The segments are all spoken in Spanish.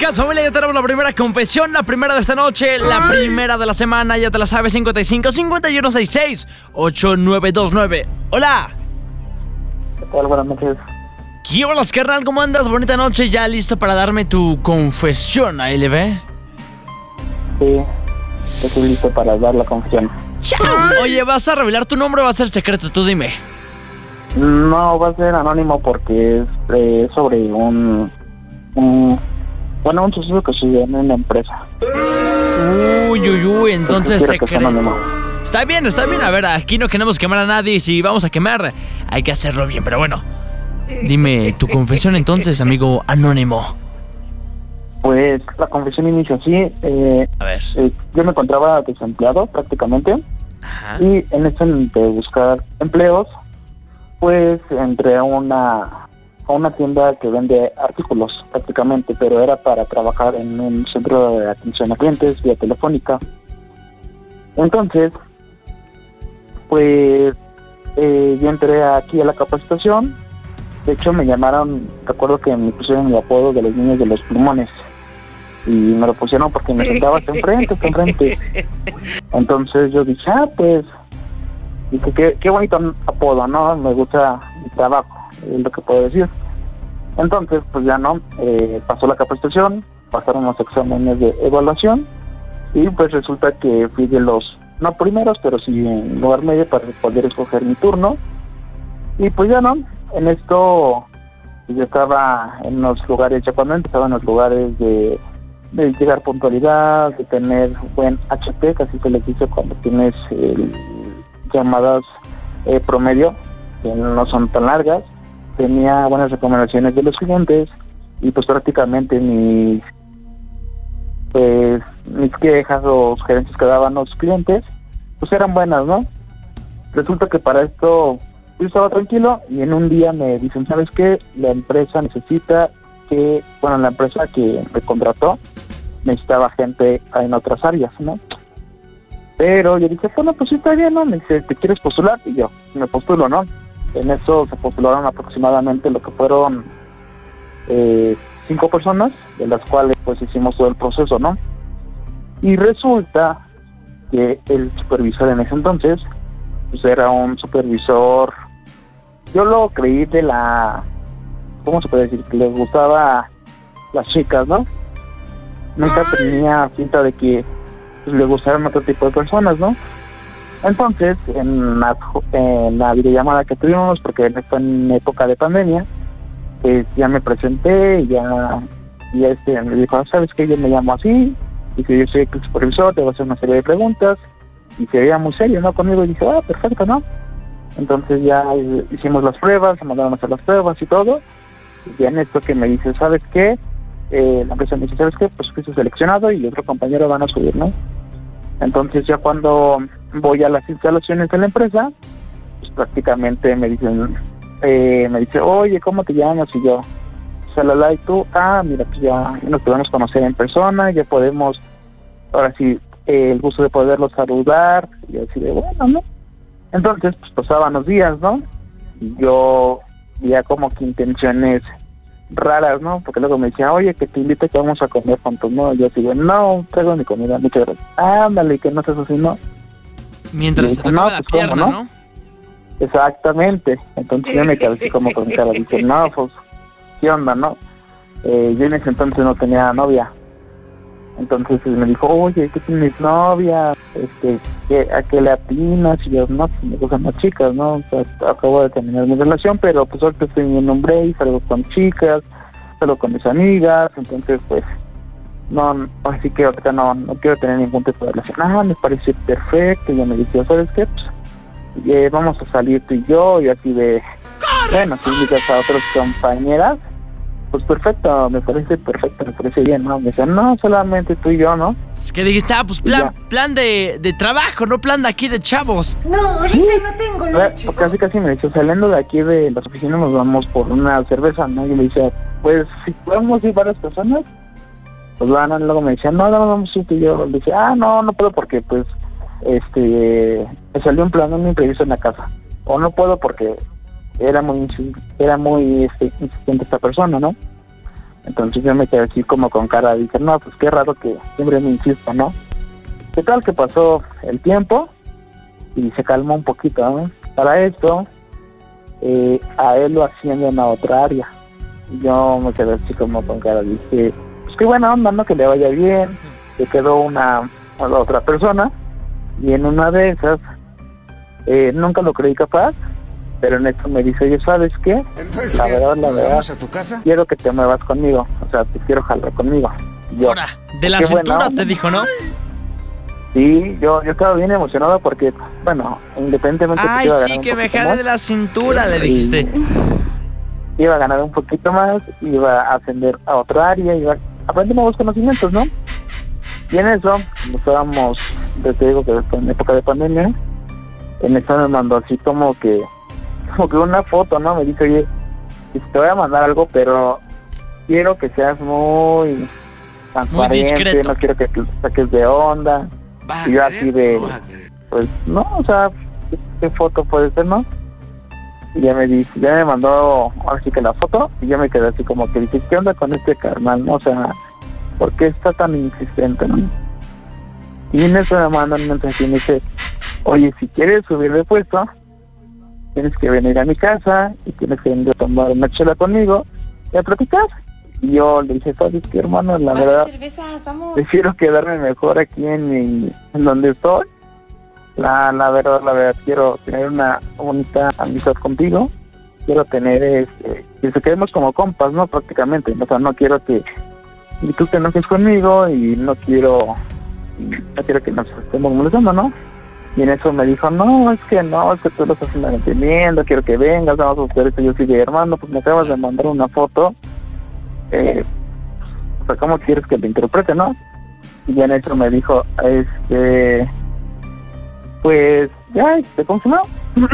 Podcast, familia, ya tenemos la primera confesión, la primera de esta noche, la primera de la semana, ya te la sabes, 55-5166-8929. Hola. ¿Qué tal? Buenas noches. ¿Qué hola, carnal? ¿Cómo andas? Bonita noche, ya listo para darme tu confesión, ALB. Sí, estoy listo para dar la confesión. Oye, ¿vas a revelar tu nombre o va a ser secreto? Tú dime. No, va a ser anónimo porque es sobre un suceso que sucedió en una empresa. Uy, entonces secreto. Está bien, a ver, aquí no queremos quemar a nadie y si vamos a quemar, hay que hacerlo bien, pero bueno. Dime tu confesión entonces, amigo anónimo. Pues la confesión inicia así. A ver. Yo me encontraba desempleado prácticamente. Ajá. Y en esto de buscar empleos, pues entré a una tienda que vende artículos prácticamente, pero era para trabajar en un centro de atención a clientes vía telefónica. Entonces, pues yo entré aquí a la capacitación. De hecho, me llamaron, recuerdo que me pusieron el apodo de los niños de los pulmones. Y me lo pusieron porque me sentaba hasta enfrente. Entonces yo dije, pues, dije, qué bonito apodo, ¿no? Me gusta mi trabajo, es lo que puedo decir. Entonces, pues ya no, pasó la capacitación, pasaron los exámenes de evaluación, y pues resulta que fui de los, no primeros, pero sí en lugar medio para poder escoger mi turno. Y pues ya no, en esto yo estaba en los lugares, ya cuando empezaba en los lugares de llegar puntualidad, de tener buen HP, que así se les dice cuando tienes llamadas promedio, que no son tan largas. Tenía buenas recomendaciones de los clientes y pues prácticamente mis quejas o sugerencias que daban los clientes pues eran buenas, ¿no? Resulta que para esto yo estaba tranquilo y en un día me dicen, ¿sabes qué? La empresa necesita la empresa que me contrató necesitaba gente en otras áreas, ¿no? Pero yo dije, bueno, pues sí está bien, ¿no? Me dice, ¿te quieres postular? Y yo, me postulo, ¿no? En eso se postularon aproximadamente lo que fueron 5 personas, de las cuales pues hicimos todo el proceso, ¿no? Y resulta que el supervisor en ese entonces, pues era un supervisor, yo lo creí de la, ¿cómo se puede decir? Que les gustaba las chicas, ¿no? Nunca tenía pinta de que pues, le gustaran otro tipo de personas, ¿no? Entonces, en la videollamada que tuvimos, porque fue en época de pandemia, pues ya me presenté y me dijo, ¿sabes qué? Yo me llamo así, y que yo soy el supervisor, te voy a hacer una serie de preguntas, y se veía muy serio, ¿no? Conmigo, y dije, perfecto, ¿no? Entonces ya hicimos las pruebas, se mandaron a hacer las pruebas y todo, y en esto que me dice, ¿sabes qué? La empresa me dice, ¿sabes qué? Pues fuiste seleccionado y otro compañero van a subir, ¿no? Entonces ya cuando voy a las instalaciones de la empresa, pues prácticamente me dice, oye, ¿cómo te llamas? Y yo, salala, y tú, mira, pues ya nos podemos conocer en persona, ya podemos, ahora sí, el gusto de poderlos saludar, y así de, bueno, ¿no? Entonces, pues pasaban los días, ¿no? Y yo veía como que intenciones raras, ¿no? Porque luego me decía, oye, que te invito, que vamos a comer juntos, ¿no? Y yo digo, no, traigo mi comida, muchas gracias. Ándale, que no seas así, ¿no? Mientras te tocaba la pierna, ¿no? Exactamente. Entonces yo me quedé así como con mi cara, dije, no, pues, ¿qué onda, no? Yo en ese entonces no tenía novia. Entonces me dijo, oye, ¿qué tienes novia? ¿A qué le atinas? Y yo, no, pues me gustan las chicas, ¿no? O sea, acabo de terminar mi relación, pero pues ahorita estoy en un break, salgo con chicas, salgo con mis amigas, entonces pues, no, así que ahorita no quiero tener ningún tipo de relación. Me parece perfecto, y yo me dije, ¿sabes qué? Pues, vamos a salir tú y yo, y así de, bueno, si invitas a otras compañeras, pues perfecto, me parece bien, ¿no? Me dicen, no, solamente tú y yo, ¿no? Es que dijiste, pues plan de trabajo, no plan de aquí de chavos. No, ahorita no tengo leche. Casi me dice, saliendo de aquí de las oficinas nos vamos por una cerveza, ¿no? Y le decía, pues si podemos ir varias personas, pues van, luego me decían, no, vamos tú y yo. Le decía, no puedo porque pues, me salió un imprevisto en la casa. O no puedo porque era muy insistente esta persona, ¿no? Entonces yo me quedé así como con cara, dije, no, pues qué raro que siempre me insista, ¿no? ¿Qué tal que pasó el tiempo? Y se calmó un poquito, ¿no? Para esto, a él lo ascienden a otra área. Yo me quedé así como con cara, dije, pues qué buena onda, ¿no? Que le vaya bien. Se quedó una otra persona, y en una de esas, nunca lo creí capaz, pero en esto me dice, oye, ¿sabes qué? Entonces, la verdad, ¿vamos a tu casa? quiero que te muevas conmigo, o sea, te quiero jalar conmigo. Yo, Ahora, de la qué buena cintura onda. te dijo, ¿no? Sí, yo estaba bien emocionado porque, bueno, independientemente Ay, iba a sí, ganar un que me poquito jale más, de la cintura, le dijiste. iba a ganar un poquito más, iba a ascender a otra área, iba a aprender nuevos conocimientos, ¿no? Y en eso, estábamos, te digo que en época de pandemia, en eso me mandó así como que una foto, ¿no? Me dice, oye, te voy a mandar algo, pero quiero que seas muy transparente, discreto. no quiero que te saques de onda. Y yo así de, pues, no, o sea, ¿qué foto puede ser, no? Y ya me dice, ya me mandó así que la foto, y yo me quedé así como que dije, ¿qué onda con este carnal, no? O sea, ¿por qué está tan insistente, no? Y en eso me manda un mensaje y me dice, oye, si quieres subir de puesto, tienes que venir a mi casa y tienes que venir a tomar una chela conmigo y a platicar. Y yo le dije, ¿sabes qué, hermano? La verdad, prefiero quedarme mejor aquí en donde estoy. La verdad, quiero tener una bonita amistad contigo. Quiero tener, que se quedemos como compas, ¿no? Prácticamente. O sea, no quiero que ni tú te enojes conmigo y no quiero que nos estemos molestando, ¿no? Y en eso me dijo, no, es que tú lo estás entendiendo, quiero que vengas, vamos a hacer esto. Yo sí de, hermano, pues me acabas de mandar una foto, o sea, ¿cómo quieres que te interprete, no? Y ya en eso me dijo, pues, ya, te confirmó.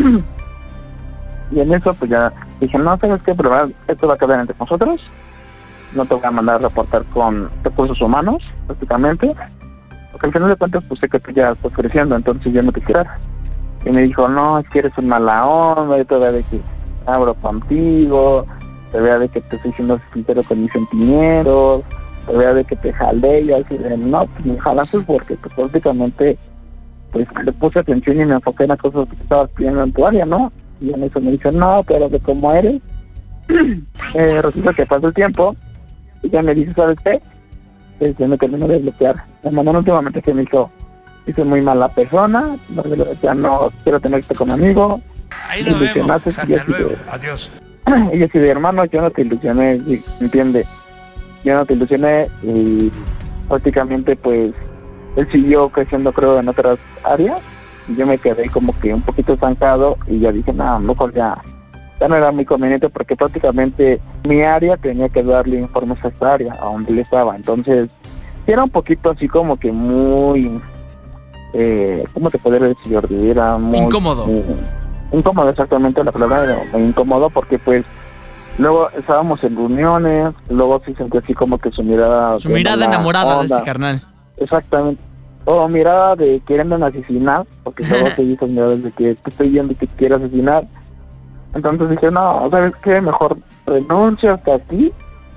Y en eso, pues ya dije, no, ¿sabes qué? Pero esto va a quedar entre nosotros, no te voy a mandar a reportar con recursos humanos, prácticamente. Porque al final de cuentas, pues sé que tú ya estás creciendo, entonces yo no te quiero. Y me dijo, no, es que eres un mala onda, yo te veo de que abro contigo, te veo de que te estoy siendo sincero con mis sentimientos, te veo de que te jalé, y yo así de, no, pues me jalaste porque pues prácticamente pues le puse atención y me enfoqué en las cosas que estabas pidiendo en tu área, ¿no? Y en eso me dice, no, pero de cómo eres, resulta que pasa el tiempo, y ya me dice, ¿sabes qué? Me terminó de bloquear. Me mandó últimamente que me hizo muy mala persona, ya no quiero tenerte como amigo. Ahí lo vemos. Hasta luego. Adiós. Y yo así de, hermano, yo no te ilusioné, ¿entiende? Yo no te ilusioné y prácticamente pues él siguió creciendo, creo, en otras áreas y yo me quedé como que un poquito estancado y ya dije, no, mejor ya no era muy conveniente porque prácticamente mi área tenía que darle informes a esta área, a donde él estaba. Entonces, era un poquito así como que muy, ¿cómo te podría decir, Jordi? Era muy... Incómodo. Incómodo, exactamente, la palabra era muy incómodo porque pues luego estábamos en reuniones, luego sí sentí así como que su mirada... Su mirada enamorada onda. De este carnal. Exactamente. O mirada de queriendo asesinar, porque luego te dicen miradas de que te estoy viendo y te quiero asesinar. Entonces dije, no, ¿sabes qué? Mejor renuncio hasta aquí.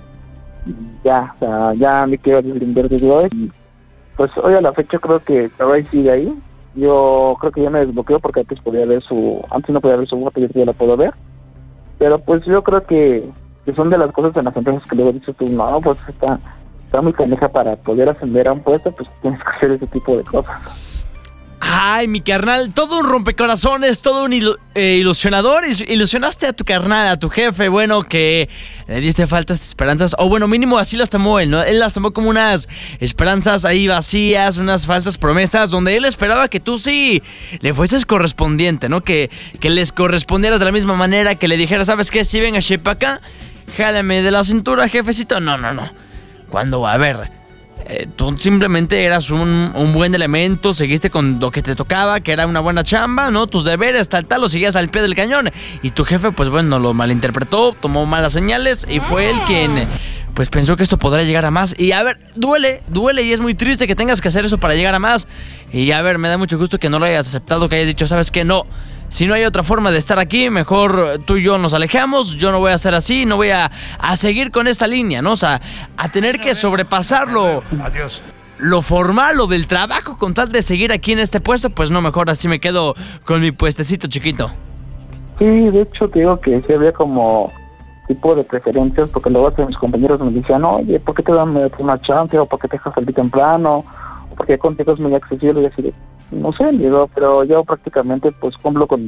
Y ya, o sea, ya me quiero deslindar de Dios. Y pues hoy a la fecha creo que Ray sigue ahí. Yo creo que ya me desbloqueó porque antes no podía ver su foto y ya la puedo ver. Pero pues yo creo que son de las cosas en las empresas que luego dices tú, no, pues está muy caneja para poder ascender a un puesto, pues tienes que hacer ese tipo de cosas. Ay, mi carnal, todo un rompecorazones, todo un ilusionador. Ilusionaste a tu carnal, a tu jefe, bueno, que le diste faltas esperanzas, o bueno, mínimo así las tomó él, ¿no? Él las tomó como unas esperanzas ahí vacías, unas falsas promesas, donde él esperaba que tú sí le fueses correspondiente, ¿no? Que les correspondieras de la misma manera, que le dijeras, ¿sabes qué? Si ven a Shepa acá, jálame de la cintura, jefecito. No. ¿Cuándo va a ver? Tú simplemente eras un buen elemento, seguiste con lo que te tocaba, que era una buena chamba, ¿no? Tus deberes, tal, lo seguías al pie del cañón. Y tu jefe, pues bueno, lo malinterpretó, tomó malas señales y fue él quien, pues pensó que esto podría llegar a más. Y a ver, duele y es muy triste que tengas que hacer eso para llegar a más. Y a ver, me da mucho gusto que no lo hayas aceptado, que hayas dicho, ¿sabes qué? No, si no hay otra forma de estar aquí, mejor tú y yo nos alejamos, yo no voy a estar así, no voy a seguir con esta línea, ¿no? O sea, a tener que sobrepasarlo. Adiós. Lo formal, lo del trabajo, con tal de seguir aquí en este puesto, pues no, mejor así me quedo con mi puestecito chiquito. Sí, de hecho te digo que sí había como tipo de preferencias, porque luego mis compañeros me decían, oye, ¿por qué te dan una chance? ¿O por qué te dejas salir temprano? ¿O por qué contigo es muy accesible? Y así de, no sé, digo, pero yo prácticamente pues cumplo con